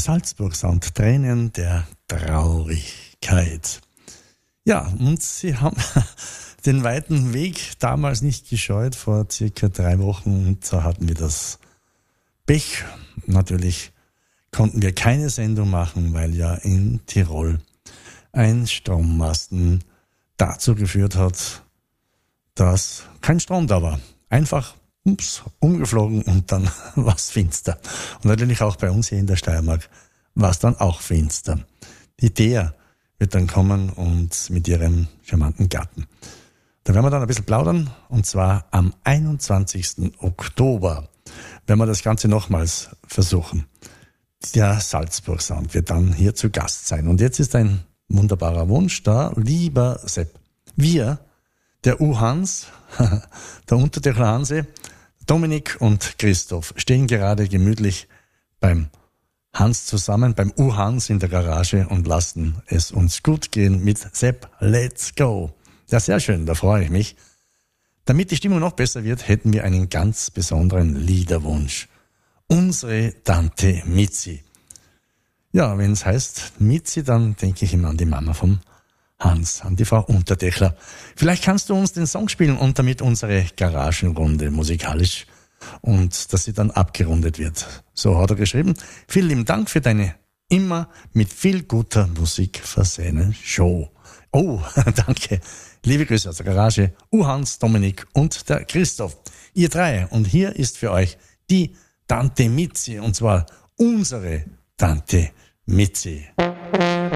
Salzburg-Sound, Tränen der Traurigkeit. Ja, und sie haben den weiten Weg damals nicht gescheut, vor circa 3 Wochen. Und da hatten wir das Pech. Natürlich konnten wir keine Sendung machen, weil ja in Tirol ein Strommasten dazu geführt hat, dass kein Strom da war. Einfach umgeflogen und dann war es finster. Und natürlich auch bei uns hier in der Steiermark war es dann auch finster. Die Thea wird dann kommen und mit ihrem charmanten Gatten. Da werden wir dann ein bisschen plaudern, und zwar am 21. Oktober werden wir das Ganze nochmals versuchen. Der Salzburg-Sound wird dann hier zu Gast sein. Und jetzt ist ein wunderbarer Wunsch da. Lieber Sepp, wir, der U-Hans, der Untertechler Hanse, Dominik und Christoph stehen gerade gemütlich beim Hans zusammen, beim U-Hans in der Garage und lassen es uns gut gehen mit Sepp, let's go. Ja, sehr schön, da freue ich mich. Damit die Stimmung noch besser wird, hätten wir einen ganz besonderen Liederwunsch. Unsere Tante Mitzi. Ja, wenn es heißt Mitzi, dann denke ich immer an die Mama vom Hans, an die Frau Untertechler. Vielleicht kannst du uns den Song spielen und damit unsere Garagenrunde musikalisch und dass sie dann abgerundet wird. So hat er geschrieben. Vielen lieben Dank für deine immer mit viel guter Musik versehene Show. Oh, danke. Liebe Grüße aus der Garage, U-Hans, Dominik und der Christoph. Ihr drei. Und hier ist für euch die Tante Mitzi, und zwar unsere Tante Mitzi.